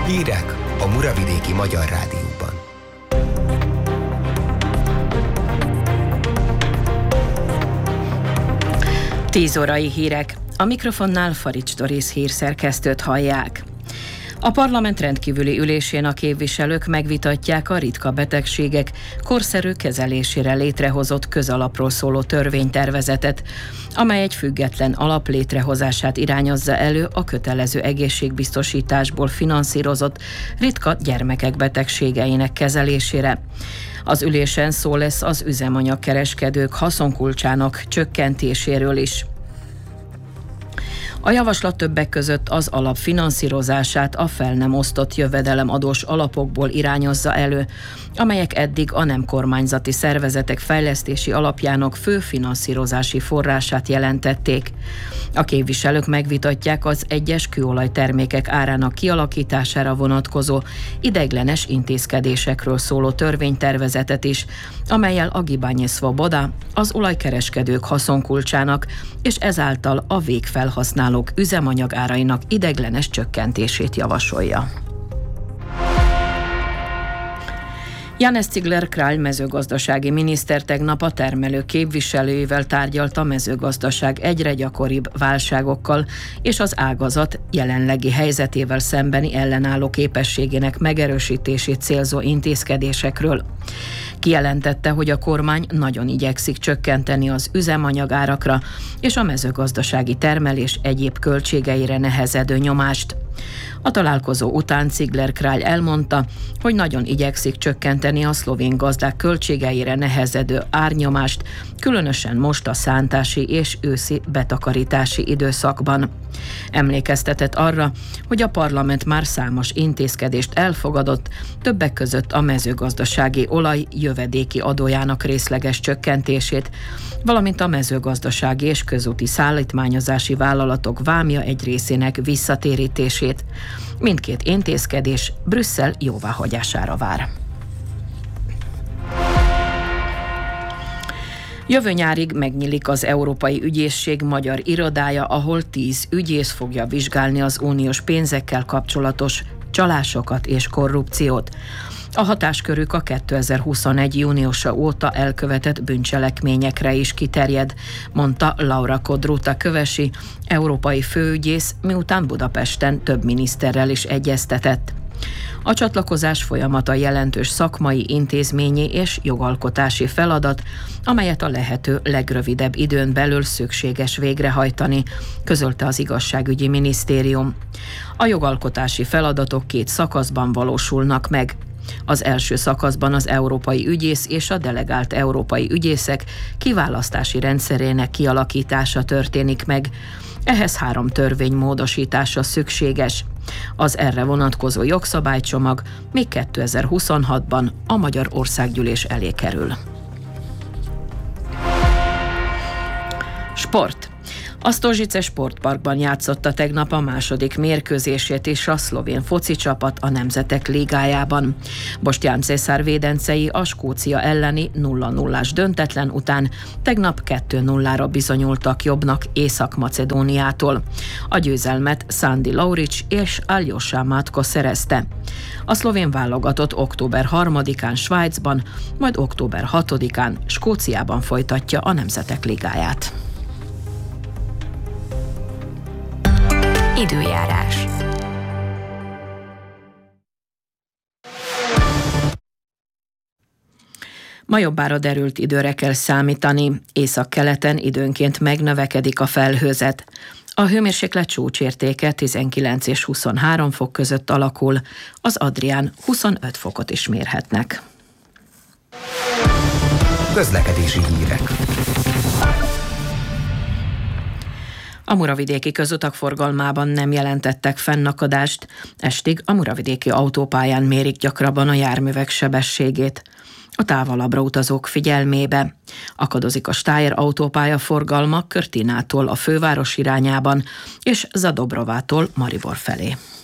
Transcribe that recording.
Hírek a Muravidéki Magyar Rádióban. 10 órai hírek. A mikrofonnál Farics Doris hírszerkesztőt hallják. A parlament rendkívüli ülésén a képviselők megvitatják a ritka betegségek korszerű kezelésére létrehozott közalapról szóló törvénytervezetet, amely egy független alap létrehozását irányozza elő a kötelező egészségbiztosításból finanszírozott ritka gyermekek betegségeinek kezelésére. Az ülésen szó lesz az üzemanyagkereskedők haszonkulcsának csökkentéséről is. A javaslat többek között az alap finanszírozását a fel nem osztott jövedelemadós alapokból irányozza elő, amelyek eddig a nem kormányzati szervezetek fejlesztési alapjának fő finanszírozási forrását jelentették. A képviselők megvitatják az egyes kőolajtermékek árának kialakítására vonatkozó ideiglenes intézkedésekről szóló törvénytervezetet is, amellyel a Gibány Svoboda az olajkereskedők haszonkulcsának és ezáltal a végfelhasználók üzemanyag árainak ideiglenes csökkentését javasolja. Janez Cigler-Král mezőgazdasági miniszter tegnap a termelők képviselőivel tárgyalt a mezőgazdaság egyre gyakoribb válságokkal és az ágazat jelenlegi helyzetével szembeni ellenálló képességének megerősítését célzó intézkedésekről. Kijelentette, hogy a kormány nagyon igyekszik csökkenteni az üzemanyagárakra és a mezőgazdasági termelés egyéb költségeire nehezedő nyomást. A találkozó után Cigler-Král elmondta, hogy nagyon igyekszik csökkenteni a szlovén gazdák költségeire nehezedő árnyomást, különösen most a szántási és őszi betakarítási időszakban. Emlékeztetett arra, hogy a parlament már számos intézkedést elfogadott, többek között a mezőgazdasági olaj jövedéki adójának részleges csökkentését, valamint a mezőgazdasági és közúti szállítmányozási vállalatok vámja egy részének visszatérítését. Mindkét intézkedés Brüsszel jóváhagyására vár. Jövő nyárig megnyílik az Európai Ügyészség magyar irodája, ahol 10 ügyész fogja vizsgálni az uniós pénzekkel kapcsolatos csalásokat és korrupciót. A hatáskörük a 2021. júniusa óta elkövetett bűncselekményekre is kiterjed, mondta Laura Codruta Kövesi, európai főügyész, miután Budapesten több miniszterrel is egyeztetett. A csatlakozás folyamata jelentős szakmai, intézményi és jogalkotási feladat, amelyet a lehető legrövidebb időn belül szükséges végrehajtani, közölte az igazságügyi minisztérium. A jogalkotási feladatok 2 szakaszban valósulnak meg. Az első szakaszban az európai ügyész és a delegált európai ügyészek kiválasztási rendszerének kialakítása történik meg. Ehhez 3 törvény módosítása szükséges. Az erre vonatkozó jogszabálycsomag még 2026-ban a Magyar Országgyűlés elé kerül. Sport. A Stožice sportparkban játszotta tegnap a második mérkőzését is a szlovén foci csapat a Nemzetek Ligájában. Boštjan Cesar védencei a Skócia elleni 0-0-ás döntetlen után tegnap 2-0-ra bizonyultak jobbnak Észak-Macedóniától. A győzelmet Sandi Lauric és Aljosa Matko szerezte. A szlovén válogatott október 3-án Svájcban, majd október 6-án Skóciában folytatja a Nemzetek Ligáját. Időjárás. Ma jobbára derült időre kell számítani, északkeleten időnként megnövekedik a felhőzet. A hőmérséklet csúcsértéke 19 és 23 fok között alakul, az Adrián 25 fokot is mérhetnek. Közlekedési hírek. A muravidéki közutak forgalmában nem jelentettek fennakadást, estig a muravidéki autópályán mérik gyakrabban a járművek sebességét. A távolabbra utazók figyelmébe. Akadozik a Stájer autópálya forgalma Körtinától a főváros irányában és Zadobrovától Maribor felé.